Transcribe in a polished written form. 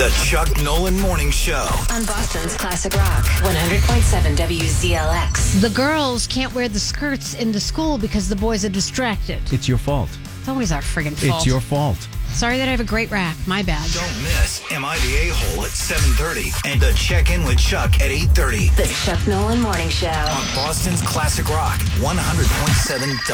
The Chuck Nolan Morning Show. On Boston's Classic Rock, 100.7 WZLX. The girls can't wear the skirts into school because the boys are distracted. It's your fault. It's always our friggin' fault. It's your fault. Sorry that I have a great rack. My bad. Don't miss Am I the A-Hole at 7:30 and the Check-In with Chuck at 8:30 The Chuck Nolan Morning Show. on Boston's Classic Rock 100.7